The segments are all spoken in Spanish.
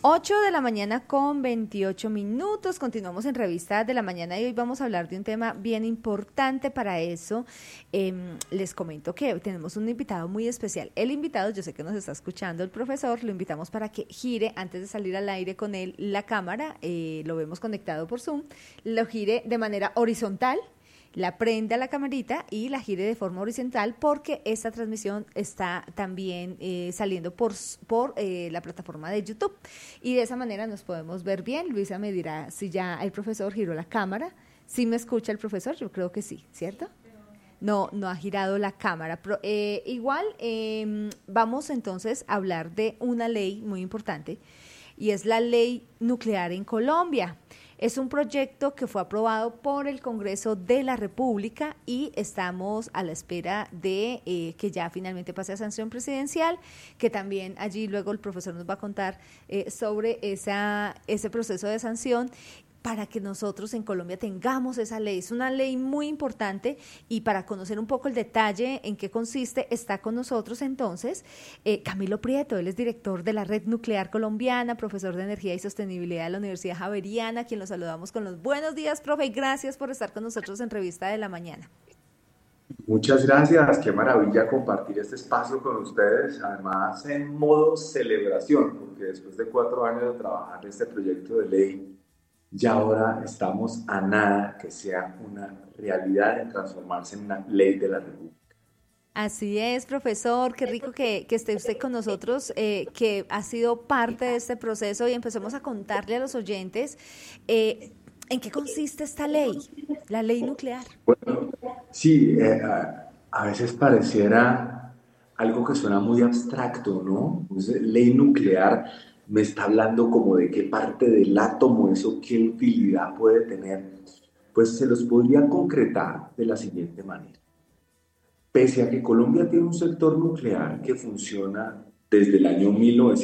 8:28 a.m. Continuamos en Revista de la Mañana y hoy vamos a hablar de un tema bien importante para eso. Les comento que tenemos un invitado muy especial. El invitado, yo sé que nos está escuchando el profesor, lo invitamos para que gire, antes de salir al aire con él, la cámara, lo vemos conectado por Zoom, lo gire de manera horizontal, la prenda la camarita y la gire de forma horizontal porque esta transmisión está también saliendo por la plataforma de YouTube y de esa manera nos podemos ver bien. Luisa me dirá si ya el profesor giró la cámara. ¿Sí me escucha el profesor? Yo creo que sí, ¿cierto? No ha girado la cámara. Igual vamos entonces a hablar de una ley muy importante y es la ley nuclear en Colombia. Es un proyecto que fue aprobado por el Congreso de la República y estamos a la espera de que ya finalmente pase a sanción presidencial, que también allí luego el profesor nos va a contar sobre ese proceso de sanción para que nosotros en Colombia tengamos esa ley. Es una ley muy importante y para conocer un poco el detalle en qué consiste, está con nosotros entonces Camilo Prieto. Él es director de la Red Nuclear Colombiana, profesor de Energía y Sostenibilidad de la Universidad Javeriana, quien lo saludamos con los buenos días, profe, y gracias por estar con nosotros en Revista de la Mañana. Muchas gracias, qué maravilla compartir este espacio con ustedes, además en modo celebración, porque después de 4 años de trabajar este proyecto de ley, ya ahora estamos a nada que sea una realidad en transformarse en una ley de la República. Así es, profesor, qué rico que esté usted con nosotros, que ha sido parte de este proceso y empecemos a contarle a los oyentes en qué consiste esta ley, la ley nuclear. Bueno, sí, a veces pareciera algo que suena muy abstracto, ¿no? Pues, ley nuclear me está hablando como de qué parte del átomo, eso, qué utilidad puede tener. Pues se los podría concretar de la siguiente manera. Pese a que Colombia tiene un sector nuclear que funciona desde el año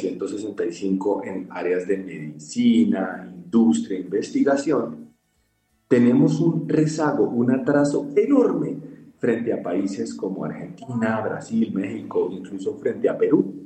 1965 en áreas de medicina, industria, investigación, tenemos un rezago, un atraso enorme frente a países como Argentina, Brasil, México, incluso frente a Perú.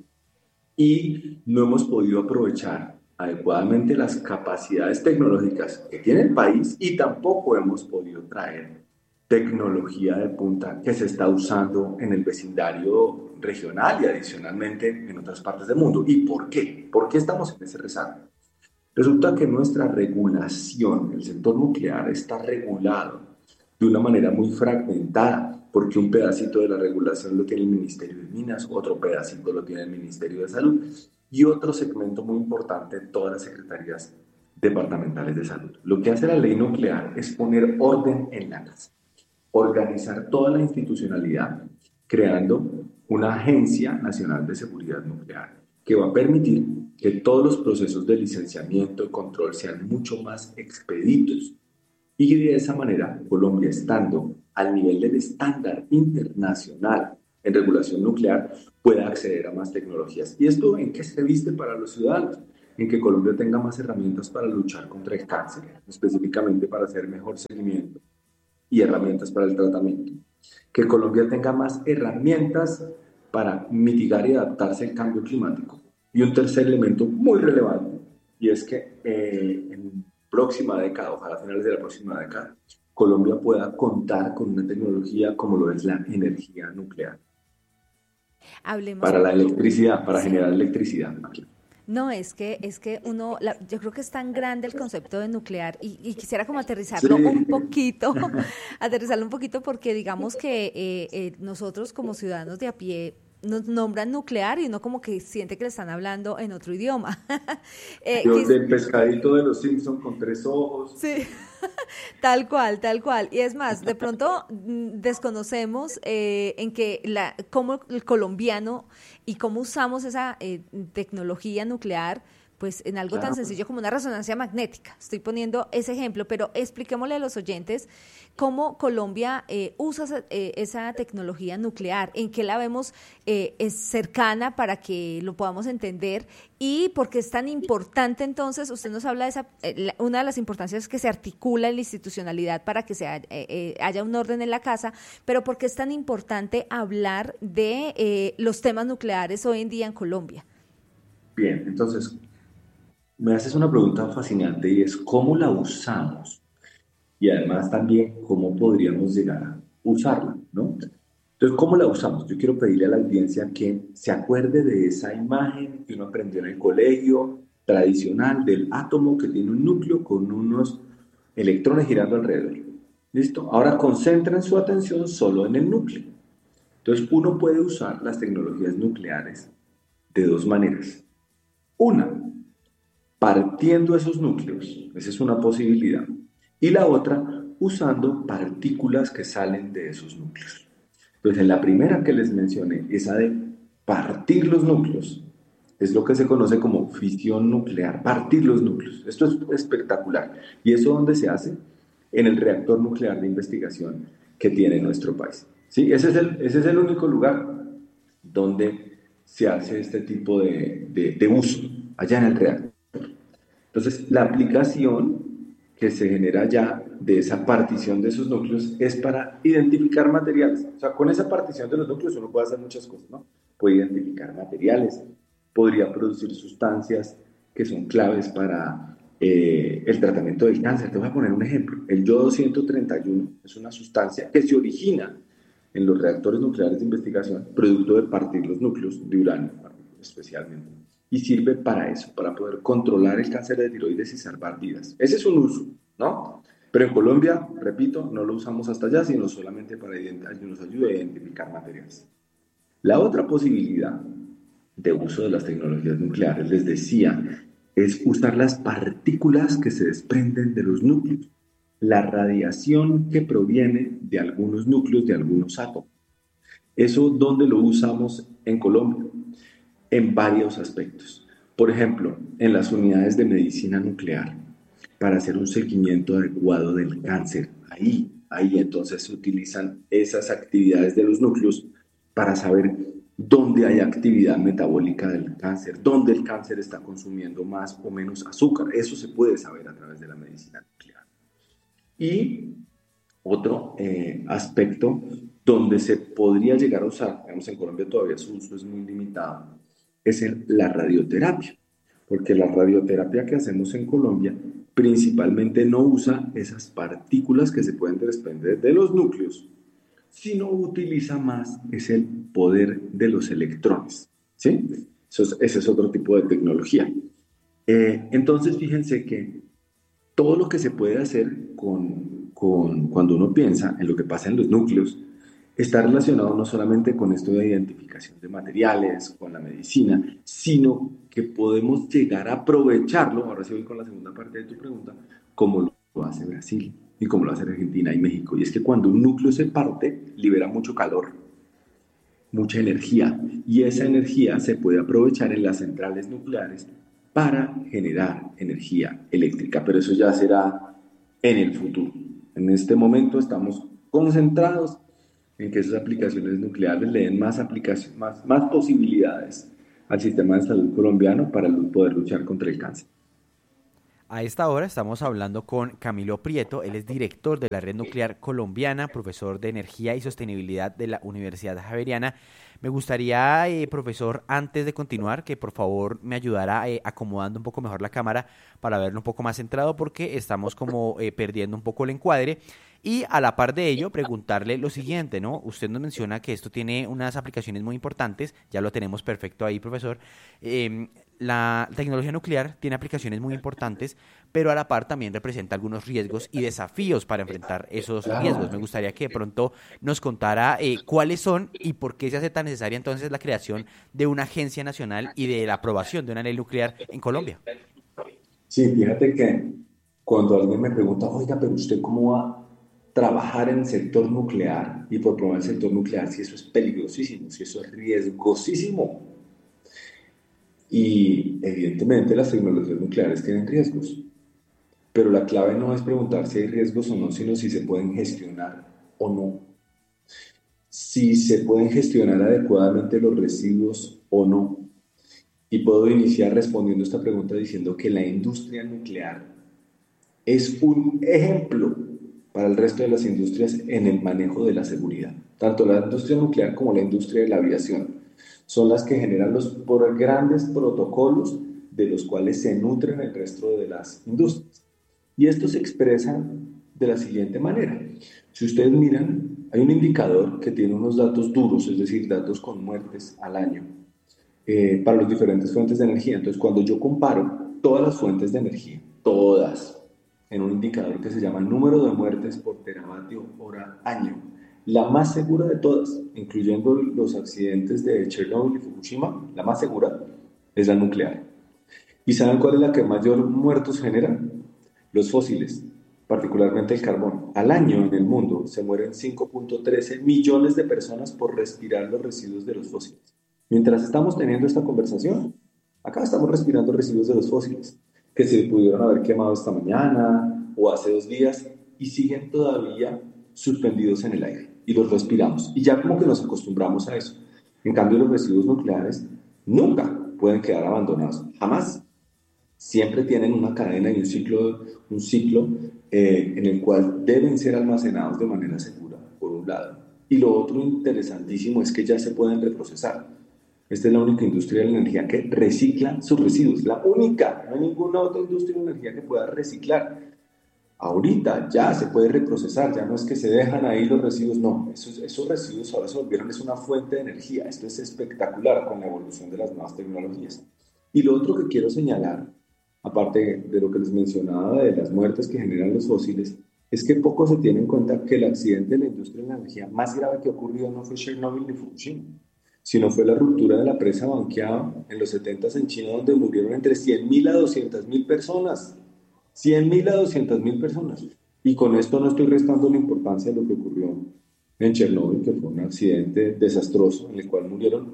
Y no hemos podido aprovechar adecuadamente las capacidades tecnológicas que tiene el país y tampoco hemos podido traer tecnología de punta que se está usando en el vecindario regional y adicionalmente en otras partes del mundo. ¿Y por qué? ¿Por qué estamos en ese rezago? Resulta que nuestra regulación, el sector nuclear, está regulado de una manera muy fragmentada, porque un pedacito de la regulación lo tiene el Ministerio de Minas, otro pedacito lo tiene el Ministerio de Salud y otro segmento muy importante, todas las secretarías departamentales de salud. Lo que hace la ley nuclear es poner orden en la casa, organizar toda la institucionalidad, creando una Agencia Nacional de Seguridad Nuclear que va a permitir que todos los procesos de licenciamiento y control sean mucho más expeditos. Y de esa manera, Colombia, estando al nivel del estándar internacional en regulación nuclear, pueda acceder a más tecnologías. ¿Y esto en qué se viste para los ciudadanos? En que Colombia tenga más herramientas para luchar contra el cáncer, específicamente para hacer mejor seguimiento y herramientas para el tratamiento. Que Colombia tenga más herramientas para mitigar y adaptarse al cambio climático. Y un tercer elemento muy relevante, y es que en próxima década, ojalá a finales de la próxima década, Colombia pueda contar con una tecnología como lo es la energía nuclear. Hablemos para la electricidad, para generar electricidad. No, es que yo creo que es tan grande el concepto de nuclear y quisiera como aterrizarlo un poquito, porque digamos que nosotros como ciudadanos de a pie nos nombran nuclear y uno como que siente que le están hablando en otro idioma. Del pescadito de los Simpson con 3 ojos. Sí, tal cual. Y es más, de pronto desconocemos en que cómo el colombiano y cómo usamos esa tecnología nuclear, pues en algo tan sencillo como una resonancia magnética. Estoy poniendo ese ejemplo, pero expliquémosle a los oyentes cómo Colombia usa esa tecnología nuclear, en qué la vemos es cercana para que lo podamos entender y por qué es tan importante. Entonces, usted nos habla de una de las importancias es que se articula en la institucionalidad para que haya un orden en la casa, pero por qué es tan importante hablar de los temas nucleares hoy en día en Colombia. Bien, entonces, Me haces una pregunta fascinante y es cómo la usamos y además también cómo podríamos llegar a usarla, ¿no? Entonces, ¿cómo la usamos? Yo quiero pedirle a la audiencia que se acuerde de esa imagen que uno aprendió en el colegio tradicional del átomo que tiene un núcleo con unos electrones girando alrededor. ¿Listo? Ahora concentren su atención solo en el núcleo. Entonces, uno puede usar las tecnologías nucleares de dos maneras. Una, partiendo esos núcleos, esa es una posibilidad. Y la otra, usando partículas que salen de esos núcleos. Entonces, en la primera que les mencioné, esa de partir los núcleos, es lo que se conoce como fisión nuclear, partir los núcleos. Esto es espectacular. ¿Y eso dónde se hace? En el reactor nuclear de investigación que tiene nuestro país. ¿Sí? Ese es el único lugar donde se hace este tipo de uso, allá en el reactor. Entonces, la aplicación que se genera ya de esa partición de esos núcleos es para identificar materiales. O sea, con esa partición de los núcleos uno puede hacer muchas cosas, ¿no? Puede identificar materiales, podría producir sustancias que son claves para el tratamiento del cáncer. Te voy a poner un ejemplo. El yodo 131 es una sustancia que se origina en los reactores nucleares de investigación, producto de partir los núcleos de uranio, especialmente. Y sirve para eso, para poder controlar el cáncer de tiroides y salvar vidas. Ese es un uso, ¿no? Pero en Colombia, repito, no lo usamos hasta allá, sino solamente para que nos ayude a identificar materiales. La otra posibilidad de uso de las tecnologías nucleares, les decía, es usar las partículas que se desprenden de los núcleos, la radiación que proviene de algunos núcleos, de algunos átomos. ¿Eso dónde lo usamos en Colombia? En varios aspectos. Por ejemplo, en las unidades de medicina nuclear, para hacer un seguimiento adecuado del cáncer. Ahí entonces se utilizan esas actividades de los núcleos para saber dónde hay actividad metabólica del cáncer, dónde el cáncer está consumiendo más o menos azúcar. Eso se puede saber a través de la medicina nuclear. Y otro aspecto donde se podría llegar a usar, digamos en Colombia todavía su uso es muy limitado, es la radioterapia, porque la radioterapia que hacemos en Colombia principalmente no usa esas partículas que se pueden desprender de los núcleos, sino utiliza más es el poder de los electrones, ¿sí? Ese es otro tipo de tecnología. Entonces, fíjense que todo lo que se puede hacer cuando uno piensa en lo que pasa en los núcleos está relacionado no solamente con esto de identificación de materiales, con la medicina, sino que podemos llegar a aprovecharlo, ahora sí voy con la segunda parte de tu pregunta, como lo hace Brasil y como lo hace Argentina y México. Y es que cuando un núcleo se parte, libera mucho calor, mucha energía, y esa energía se puede aprovechar en las centrales nucleares para generar energía eléctrica, pero eso ya será en el futuro. En este momento estamos concentrados en que esas aplicaciones nucleares le den más posibilidades al sistema de salud colombiano para poder luchar contra el cáncer. A esta hora estamos hablando con Camilo Prieto, él es director de la Red Nuclear Colombiana, profesor de Energía y Sostenibilidad de la Universidad Javeriana. Me gustaría, profesor, antes de continuar, que por favor me ayudara acomodando un poco mejor la cámara para verlo un poco más centrado, porque estamos como perdiendo un poco el encuadre. Y a la par de ello, preguntarle lo siguiente, ¿no? Usted nos menciona que esto tiene unas aplicaciones muy importantes, ya lo tenemos perfecto ahí, profesor. La tecnología nuclear tiene aplicaciones muy importantes, pero a la par también representa algunos riesgos y desafíos para enfrentar esos riesgos. Me gustaría que de pronto nos contara cuáles son y por qué se hace tan necesaria entonces la creación de una agencia nacional y de la aprobación de una ley nuclear en Colombia. Sí, fíjate que cuando alguien me pregunta, oiga, pero usted cómo va a trabajar en el sector nuclear y por probar el sector nuclear, si eso es peligrosísimo, si eso es riesgosísimo. Y evidentemente las tecnologías nucleares tienen riesgos, pero la clave no es preguntar si hay riesgos o no, sino si se pueden gestionar o no. Si se pueden gestionar adecuadamente los residuos o no. Y puedo iniciar respondiendo esta pregunta diciendo que la industria nuclear es un ejemplo para el resto de las industrias en el manejo de la seguridad. Tanto la industria nuclear como la industria de la aviación son las que generan los grandes protocolos de los cuales se nutren el resto de las industrias. Y esto se expresa de la siguiente manera. Si ustedes miran, hay un indicador que tiene unos datos duros, es decir, datos con muertes al año, para las diferentes fuentes de energía. Entonces, cuando yo comparo todas las fuentes de energía, todas, en un indicador que se llama número de muertes por teravatio hora año, la más segura de todas, incluyendo los accidentes de Chernobyl y Fukushima, la más segura es la nuclear. ¿Y saben cuál es la que mayor muertos genera? Los fósiles, particularmente el carbón. Al año en el mundo se mueren 5.13 millones de personas por respirar los residuos de los fósiles. Mientras estamos teniendo esta conversación, acá estamos respirando residuos de los fósiles, que se pudieron haber quemado esta mañana o hace 2 días y siguen todavía suspendidos en el aire y los respiramos. Y ya como que nos acostumbramos a eso. En cambio, los residuos nucleares nunca pueden quedar abandonados, jamás. Siempre tienen una cadena y un ciclo en el cual deben ser almacenados de manera segura, por un lado. Y lo otro interesantísimo es que ya se pueden reprocesar. Esta es la única industria de la energía que recicla sus residuos. La única, no hay ninguna otra industria de energía que pueda reciclar. Ahorita ya se puede reprocesar, ya no es que se dejan ahí los residuos, no. Esos residuos ahora se volvieron es una fuente de energía. Esto es espectacular con la evolución de las nuevas tecnologías. Y lo otro que quiero señalar, aparte de lo que les mencionaba de las muertes que generan los fósiles, es que poco se tiene en cuenta que el accidente de la industria de la energía más grave que ocurrió no fue Chernobyl ni Fukushima, sino fue la ruptura de la presa Banqiao en los 70s en China, donde murieron entre 100.000 a 200.000 personas. 100.000 a 200.000 personas. Y con esto no estoy restando la importancia de lo que ocurrió en Chernobyl, que fue un accidente desastroso en el cual murieron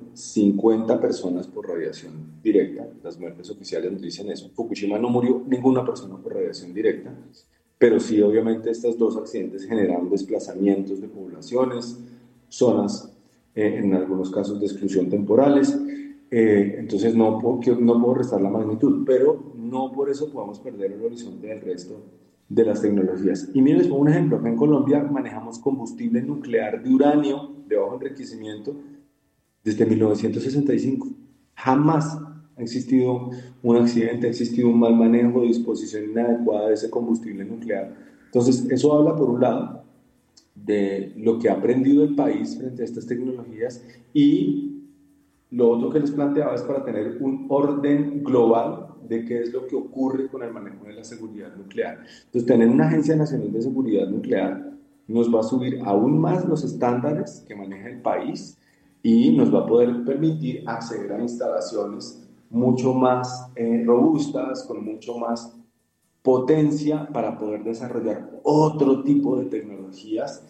50 personas por radiación directa. Las muertes oficiales nos dicen eso. En Fukushima no murió ninguna persona por radiación directa, pero sí, obviamente, estos 2 accidentes generaron desplazamientos de poblaciones, zonas, en algunos casos de exclusión temporales. Entonces no puedo restar la magnitud, pero no por eso podemos perder el horizonte del resto de las tecnologías. Y miren, les pongo un ejemplo. Acá en Colombia manejamos combustible nuclear de uranio de bajo enriquecimiento desde 1965. Jamás ha existido un accidente, ha existido un mal manejo, disposición inadecuada de ese combustible nuclear. Entonces, eso habla, por un lado, de lo que ha aprendido el país frente a estas tecnologías, y lo otro que les planteaba es para tener un orden global de qué es lo que ocurre con el manejo de la seguridad nuclear. Entonces, tener una Agencia Nacional de Seguridad Nuclear nos va a subir aún más los estándares que maneja el país y nos va a poder permitir acceder a instalaciones mucho más robustas, con mucho más potencia para poder desarrollar otro tipo de tecnologías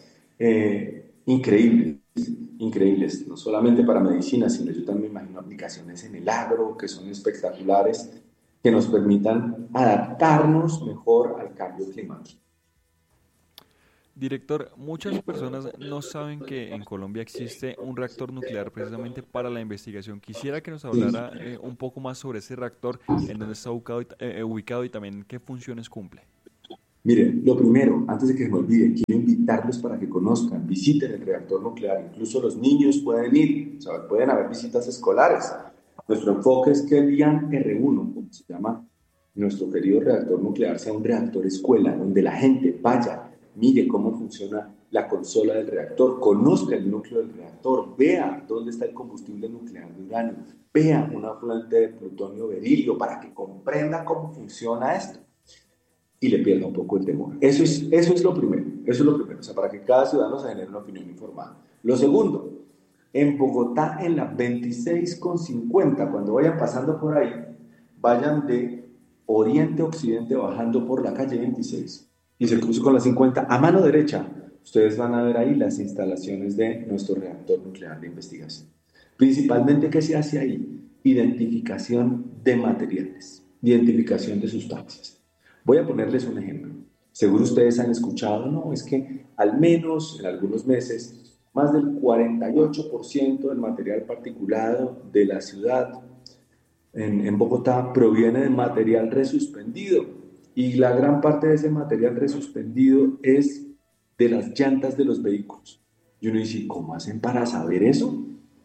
increíbles, no solamente para medicina, sino yo también me imagino aplicaciones en el agro que son espectaculares, que nos permitan adaptarnos mejor al cambio climático. Director, muchas personas no saben que en Colombia existe un reactor nuclear precisamente para la investigación. Quisiera que nos hablara un poco más sobre ese reactor, en dónde está ubicado y también qué funciones cumple. Mire, lo primero, antes de que me olvide, quiero invitarlos para que conozcan, visiten el reactor nuclear. Incluso los niños pueden ir, o sea, pueden haber visitas escolares. Nuestro enfoque es que el IAN R1, como se llama nuestro querido reactor nuclear, sea un reactor escuela, donde la gente vaya, mire cómo funciona la consola del reactor, conozca el núcleo del reactor, vea dónde está el combustible nuclear de uranio, vea una fuente de plutonio berilio para que comprenda cómo funciona esto y le pierda un poco el temor. Eso es lo primero, o sea, para que cada ciudadano se genere una opinión informada. Lo segundo, en Bogotá, en la 26,50, cuando vayan pasando por ahí, vayan de oriente a occidente bajando por la calle 26 y se cruce con la 50, a mano derecha, ustedes van a ver ahí las instalaciones de nuestro reactor nuclear de investigación. Principalmente, ¿qué se hace ahí? Identificación de materiales, identificación de sustancias. Voy a ponerles un ejemplo. Seguro ustedes han escuchado, no, es que al menos en algunos meses, más del 48% del material particulado de la ciudad en Bogotá proviene de material resuspendido, y la gran parte de ese material resuspendido es de las llantas de los vehículos. Y uno dice, ¿cómo hacen para saber eso?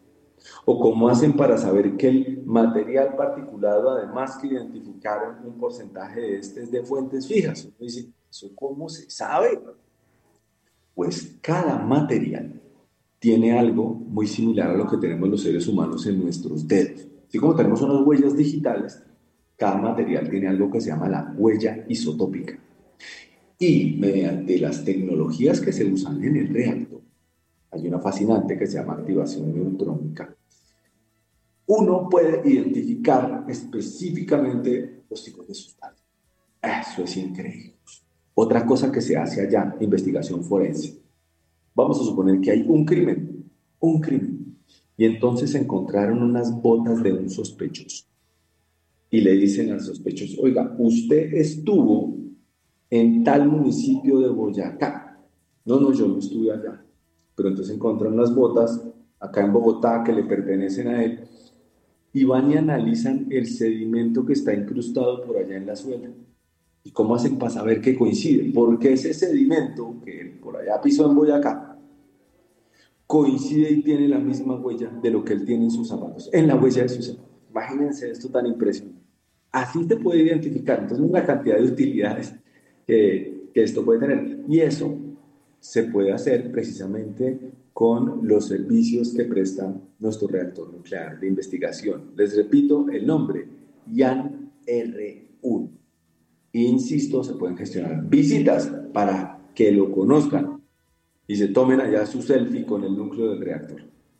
¿O cómo hacen para saber que el material particulado, además que identificaron un porcentaje de este, es de fuentes fijas? Uno dice, ¿eso cómo se sabe? Pues cada material tiene algo muy similar a lo que tenemos los seres humanos en nuestros dedos. Así como tenemos unas huellas digitales, cada material tiene algo que se llama la huella isotópica. Y mediante las tecnologías que se usan en el reactor, hay una fascinante que se llama activación neutrónica, uno puede identificar específicamente los tipos de sustancias. Eso es increíble. Otra cosa que se hace allá, investigación forense. Vamos a suponer que hay un crimen, y entonces encontraron unas botas de un sospechoso. Y le dicen al sospechoso, oiga, usted estuvo en tal municipio de Boyacá. No, yo no estuve allá. Pero entonces encontraron las botas acá en Bogotá que le pertenecen a él y van y analizan el sedimento que está incrustado por allá en la suela. ¿Y cómo hacen para saber que coincide? Porque ese sedimento que él por allá pisó en Boyacá coincide y tiene la misma huella de lo que él tiene en sus zapatos, en la huella de sus zapatos. Imagínense esto tan impresionante. Así se puede identificar. Entonces, la cantidad de utilidades que esto puede tener. Y eso se puede hacer precisamente con los servicios que presta nuestro reactor nuclear de investigación. Les repito el nombre, YAN-R1. Insisto, se pueden gestionar visitas para que lo conozcan y se tomen allá su selfie con el núcleo del reactor.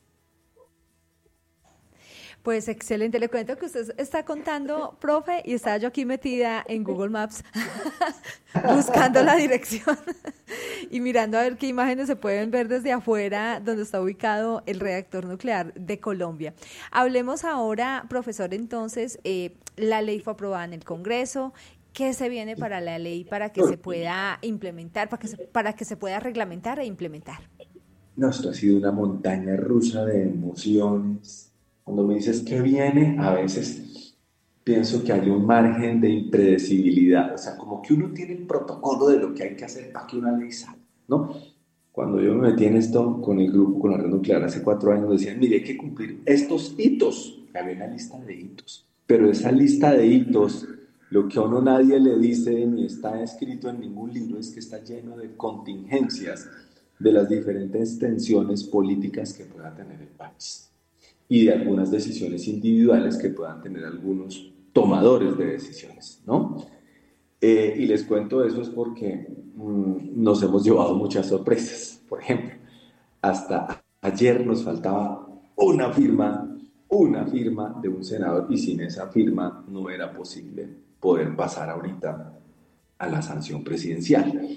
Pues excelente, le cuento que usted está contando, profe, y estaba yo aquí metida en Google Maps buscando la dirección y mirando a ver qué imágenes se pueden ver desde afuera donde está ubicado el reactor nuclear de Colombia. Hablemos ahora, profesor, entonces, la ley fue aprobada en el Congreso. ¿Qué se viene para la ley para que se pueda implementar, para que se pueda reglamentar e implementar? No, esto ha sido una montaña rusa de emociones. Cuando me dices qué viene, a veces pienso que hay un margen de impredecibilidad. O sea, como que uno tiene el protocolo de lo que hay que hacer para que una ley salga, ¿no? Cuando yo me metí en esto con el grupo, con la red nuclear, hace 4 años, decían, mire, hay que cumplir estos hitos. Había una lista de hitos. Pero esa lista de hitos, lo que a uno nadie le dice ni está escrito en ningún libro, es que está lleno de contingencias de las diferentes tensiones políticas que pueda tener el país y de algunas decisiones individuales que puedan tener algunos tomadores de decisiones, ¿no? Y les cuento eso es porque nos hemos llevado muchas sorpresas. Por ejemplo, hasta ayer nos faltaba una firma de un senador y sin esa firma no era posible poder pasar ahorita a la sanción presidencial.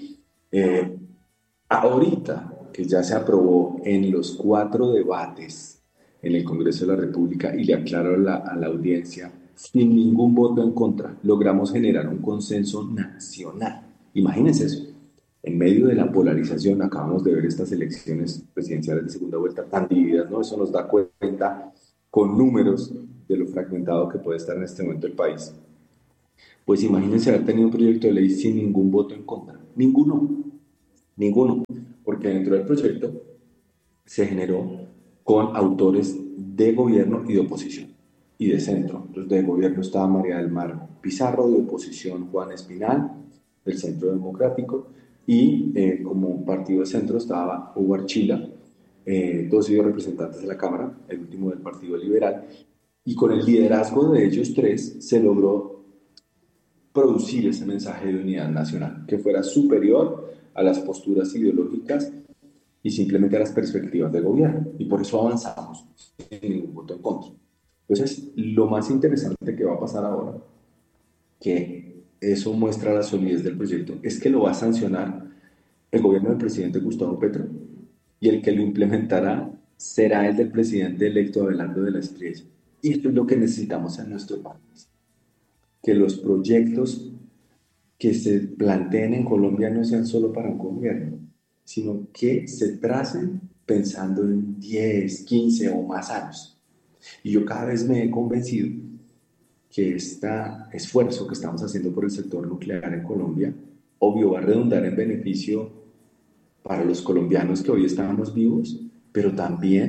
Ahorita que ya se aprobó en los 4 debates en el Congreso de la República y le aclaro a la audiencia, sin ningún voto en contra, logramos generar un consenso nacional. Imagínense eso. En medio de la polarización, acabamos de ver estas elecciones presidenciales de segunda vuelta tan divididas, ¿no? Eso nos da cuenta con números de lo fragmentado que puede estar en este momento el país. Pues imagínense haber tenido un proyecto de ley sin ningún voto en contra. Ninguno. Porque dentro del proyecto se generó con autores de gobierno y de oposición, y de centro. Entonces, de gobierno estaba María del Mar Pizarro, de oposición Juan Espinal, del Centro Democrático, y como partido de centro estaba Hugo Archila, todos ellos representantes de la Cámara, el último del Partido Liberal, y con el liderazgo de ellos tres se logró producir ese mensaje de unidad nacional, que fuera superior a las posturas ideológicas y simplemente a las perspectivas de gobierno, y por eso avanzamos sin ningún voto en contra. Entonces, lo más interesante que va a pasar ahora, que eso muestra la solidez del proyecto, es que lo va a sancionar el gobierno del presidente Gustavo Petro, y el que lo implementará será el del presidente electo Abelardo de la Espriella. Y esto es lo que necesitamos en nuestro país, que los proyectos que se planteen en Colombia no sean solo para un gobierno, sino que se tracen pensando en 10, 15 o más años. Y yo cada vez me he convencido que este esfuerzo que estamos haciendo por el sector nuclear en Colombia, obvio, va a redundar en beneficio para los colombianos que hoy estamos vivos, pero también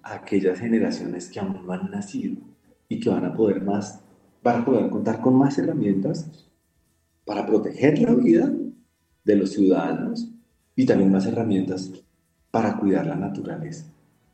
a aquellas generaciones que aún no han nacido y que van a poder contar con más herramientas para proteger la vida de los ciudadanos y también más herramientas para cuidar la naturaleza.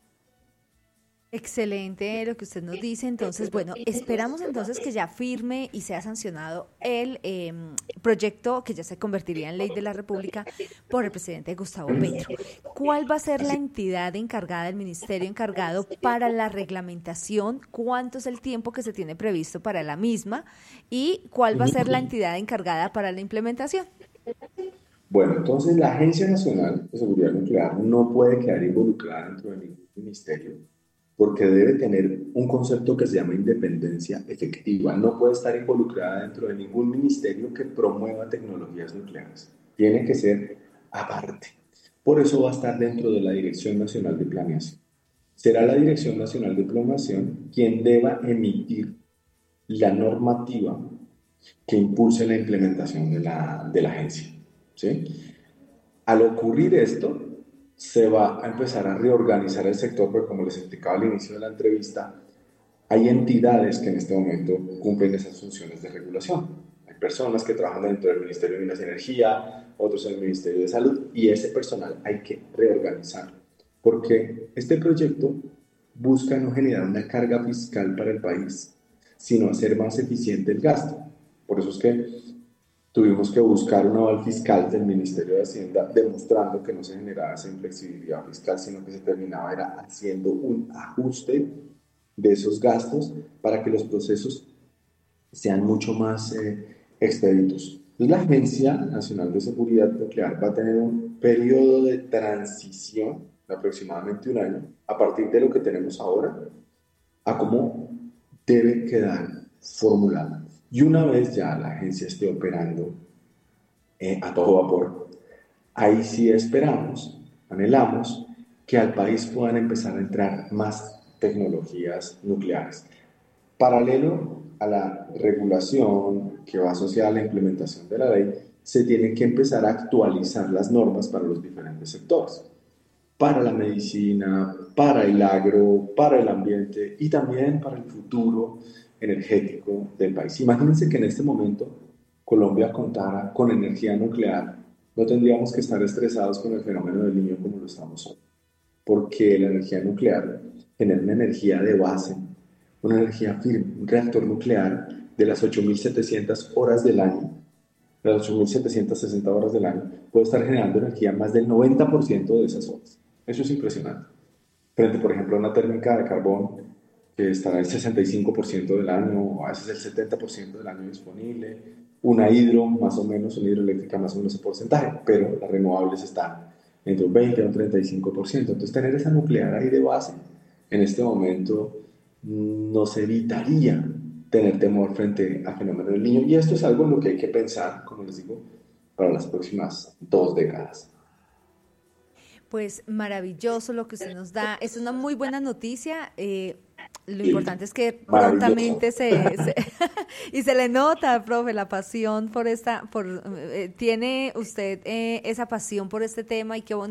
Excelente lo que usted nos dice. Entonces, bueno, esperamos entonces que ya firme y sea sancionado el proyecto que ya se convertiría en ley de la República por el presidente Gustavo Petro. ¿Cuál va a ser la entidad encargada, el ministerio encargado para la reglamentación? ¿Cuánto es el tiempo que se tiene previsto para la misma? ¿Y cuál va a ser la entidad encargada para la implementación? Bueno, entonces la Agencia Nacional de Seguridad Nuclear no puede quedar involucrada dentro de ningún ministerio porque debe tener un concepto que se llama independencia efectiva. No puede estar involucrada dentro de ningún ministerio que promueva tecnologías nucleares. Tiene que ser aparte. Por eso va a estar dentro de la Dirección Nacional de Planeación. Será la Dirección Nacional de Planeación quien deba emitir la normativa que impulse la implementación de la agencia. ¿Sí? Al ocurrir esto, se va a empezar a reorganizar el sector, porque como les explicaba al inicio de la entrevista, hay entidades que en este momento cumplen esas funciones de regulación. Hay personas que trabajan dentro del Ministerio de Minas y Energía, otros en el Ministerio de Salud, y ese personal hay que reorganizarlo, porque este proyecto busca no generar una carga fiscal para el país, sino hacer más eficiente el gasto. Por eso es que tuvimos que buscar un aval fiscal del Ministerio de Hacienda demostrando que no se generaba esa inflexibilidad fiscal, sino que se terminaba era haciendo un ajuste de esos gastos para que los procesos sean mucho más expeditos. Entonces, la Agencia Nacional de Seguridad Nuclear va a tener un periodo de transición de aproximadamente un año a partir de lo que tenemos ahora a cómo debe quedar formulada. Y una vez ya la agencia esté operando a todo vapor, ahí sí esperamos, anhelamos que al país puedan empezar a entrar más tecnologías nucleares. Paralelo a la regulación que va asociada a la implementación de la ley, se tienen que empezar a actualizar las normas para los diferentes sectores, para la medicina, para el agro, para el ambiente y también para el futuro energético del país. Imagínense que en este momento Colombia contara con energía nuclear, no tendríamos que estar estresados con el fenómeno del Niño como lo estamos hoy, porque la energía nuclear genera una energía de base, una energía firme. Un reactor nuclear de las 8.700 horas del año, de las 8.760 horas del año, puede estar generando energía más del 90% de esas horas. Eso es impresionante. Frente, por ejemplo, a una térmica de carbón que estará el 65% del año, o a veces el 70% del año disponible, una más o menos, una hidroeléctrica más o menos ese porcentaje, pero las renovables están entre un 20 y un 35%. Entonces, tener esa nuclear ahí de base, en este momento, nos evitaría tener temor frente al fenómeno del Niño. Y esto es algo en lo que hay que pensar, como les digo, para las próximas 2 décadas. Pues maravilloso lo que usted nos da. Es una muy buena noticia. Lo importante es que prontamente y se le nota, profe, la pasión por tiene usted esa pasión por este tema y qué bonito.